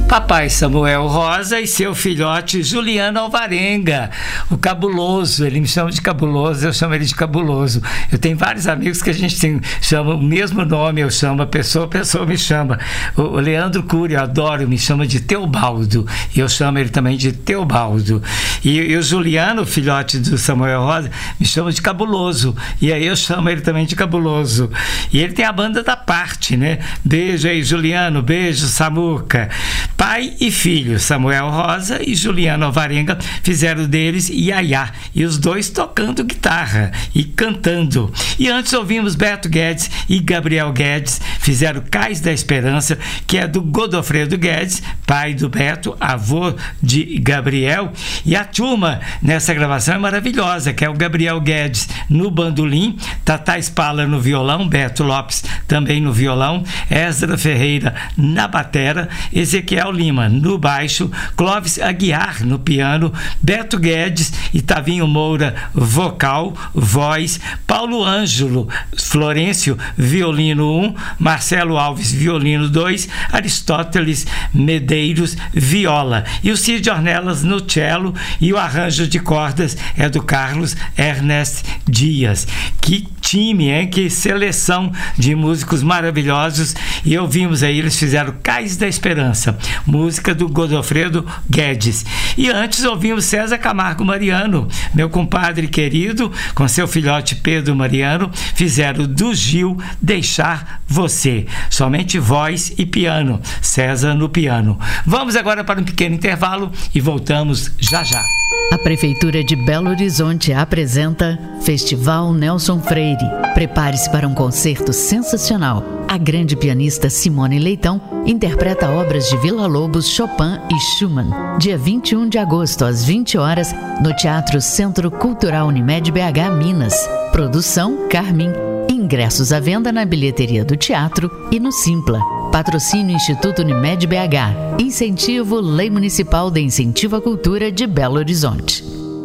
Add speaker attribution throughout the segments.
Speaker 1: Papai Samuel Rosa e seu filhote Juliano Alvarenga, o cabuloso. Ele me chama de cabuloso, eu chamo ele de cabuloso. Eu tenho vários amigos que a gente chama o mesmo nome, eu chamo a pessoa me chama. O Leandro Cury, eu adoro, me chama de Teobaldo, e eu chamo ele também de Teobaldo. E o Juliano, o filhote do Samuel Rosa, me chama de cabuloso, e aí eu chamo ele também de cabuloso. E ele tem a banda da Parte, né? Beijo aí, Juliano, beijo, Samuca. Pai e filho, Samuel Rosa e Juliano Alvarenga, fizeram deles Iaiá, e os dois tocando guitarra e cantando. E antes ouvimos Beto Guedes e Gabriel Guedes, fizeram Cais da Esperança, que é do Godofredo Guedes, pai do Beto, avô de Gabriel. E a turma nessa gravação é maravilhosa, que é o Gabriel Guedes no bandolim, Tatá Spala no violão, Beto Lopes também no violão, Ezra Ferreira na batera, Ezequiel Lima no baixo, Clóvis Aguiar no piano, Beto Guedes e Tavinho Moura vocal, voz, Paulo Ângelo Florencio violino 1, Marcelo Alves violino 2, Aristóteles Medeiros viola, e o Cid Ornelas no cello, e o arranjo de cordas é do Carlos Ernest Dias. Que time, hein? Que seleção de músicos maravilhosos. E ouvimos aí, eles fizeram Cais da Esperança, música do Godofredo Guedes. E antes ouvimos César Camargo Mariano, meu compadre querido, com seu filhote Pedro Mariano, fizeram do Gil Deixar Você, somente voz e piano, César no piano. Vamos agora para um pequeno intervalo e voltamos já já.
Speaker 2: A Prefeitura de Belo Horizonte apresenta Festival Nelson Freire. Prepare-se para um concerto sensacional. A grande pianista Simone Leitão interpreta obras de Villa-Lobos, Chopin e Schumann. Dia 21 de agosto, às 20 horas, no Teatro Centro Cultural Unimed BH, Minas. Produção Carmen. Ingressos à venda na bilheteria do teatro e no Simpla. Patrocínio Instituto Unimed BH. Incentivo Lei Municipal de Incentivo à Cultura de Belo Horizonte.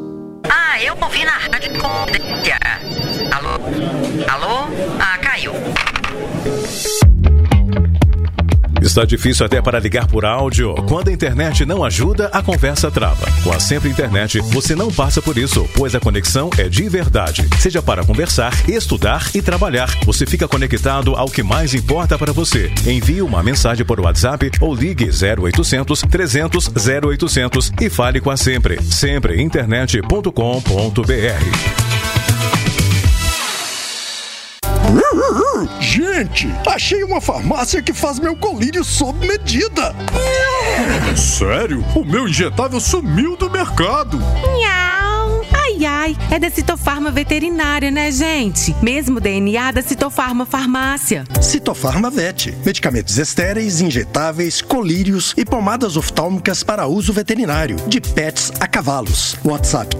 Speaker 3: Ah, eu ouvi na rádio Confidência. Alô? Alô? Ah, caiu.
Speaker 4: Está difícil até para ligar por áudio? Quando a internet não ajuda, a conversa trava. Com a Sempre Internet, você não passa por isso, pois a conexão é de verdade. Seja para conversar, estudar e trabalhar, você fica conectado ao que mais importa para você. Envie uma mensagem por WhatsApp ou ligue 0800 300 0800 e fale com a Sempre. Sempreinternet.com.br.
Speaker 5: Gente, achei uma farmácia que faz meu colírio sob medida.
Speaker 6: Sério? O meu injetável sumiu do mercado.
Speaker 7: Nhau. Ai, ai, é da Citofarma Veterinária, né, gente? Mesmo DNA da Citofarma Farmácia.
Speaker 5: Citofarma Vet. Medicamentos estéreis, injetáveis, colírios e pomadas oftálmicas para uso veterinário. De pets a cavalos. WhatsApp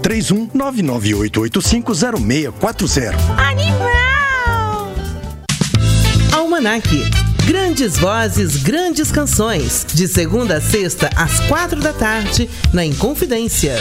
Speaker 5: 31998850640.
Speaker 7: Animal!
Speaker 8: Almanac. Grandes vozes, grandes canções. De segunda a sexta, às 4 da tarde, na Inconfidência.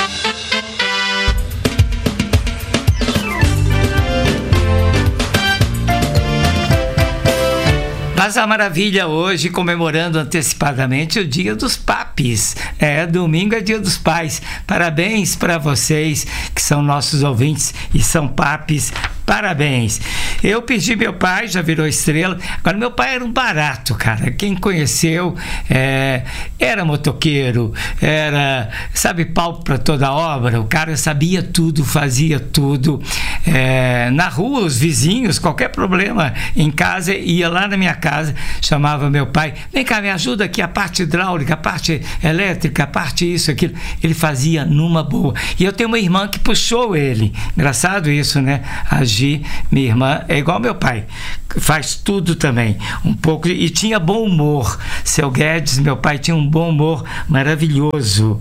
Speaker 1: Mas a maravilha hoje, comemorando antecipadamente o Dia dos Papis. Domingo é Dia dos Pais. Parabéns para vocês que são nossos ouvintes e são papis. Parabéns. Eu perdi meu pai, já virou estrela. Agora, meu pai era um barato, cara. Quem conheceu era motoqueiro, era, sabe, pau para toda obra. O cara sabia tudo, fazia tudo. Na rua, os vizinhos, qualquer problema em casa, ia lá na minha casa, chamava meu pai, vem cá, me ajuda aqui, a parte hidráulica, a parte elétrica, a parte isso, aquilo. Ele fazia numa boa. E eu tenho uma irmã que puxou ele. Engraçado isso, né? A Gi, minha irmã, é igual meu pai, faz tudo também, um pouco, e tinha bom humor. Seu Guedes, meu pai, tinha um bom humor maravilhoso.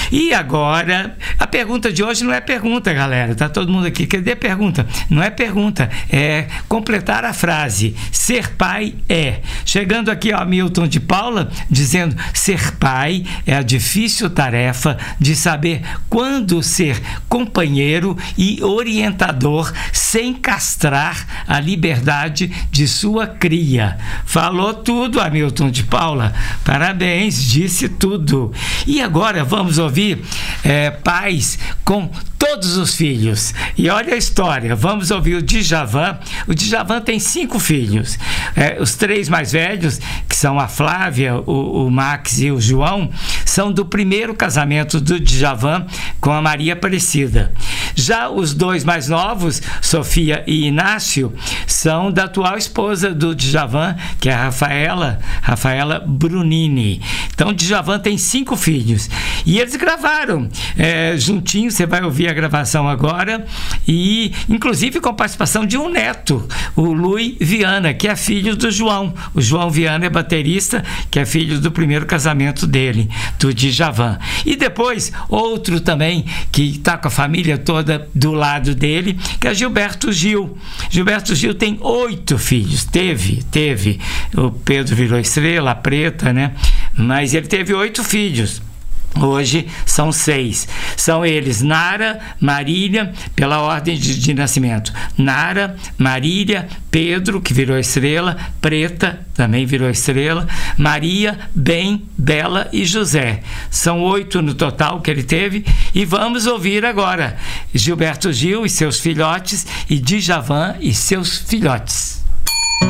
Speaker 1: E agora, a pergunta de hoje não é pergunta, galera. Tá todo mundo aqui. Cadê a pergunta? Não é pergunta, é completar a frase. Ser pai é. Chegando aqui, ó, Milton de Paula, dizendo: ser pai é a difícil tarefa de saber quando ser companheiro e orientador sem castrar a liberdade de sua cria. Falou tudo, Hamilton de Paula. Parabéns, disse tudo. E agora vamos ouvir pais com todos os filhos. E olha a história. Vamos ouvir o Djavan. O Djavan tem 5 filhos. Os 3 mais velhos, que são a Flávia, o Max e o João, são do primeiro casamento do Djavan com a Maria Aparecida. Já os 2 mais novos, Sofia e Inácio, são da atual esposa do Djavan, que é a Rafaela Brunini. Então, o Djavan tem 5 filhos. E eles gravaram juntinho, você vai ouvir a gravação agora, e inclusive com participação de um neto, o Luiz Viana, que é filho do João. O João Viana é baterista, que é filho do primeiro casamento dele, do Djavan. E depois, outro também, que está com a família toda do lado dele, que é Gilberto Gil. Gilberto Gil tem 8 filhos. Teve. O Pedro virou estrela, a Preta, né? Mas ele teve 8 filhos. Hoje são 6. São eles Nara, Marília, pela ordem de nascimento. Nara, Marília, Pedro, que virou estrela, Preta, também virou estrela, Maria, Bem, Bela e José. São 8 no total que ele teve. E vamos ouvir agora Gilberto Gil e seus filhotes e Djavan e seus filhotes.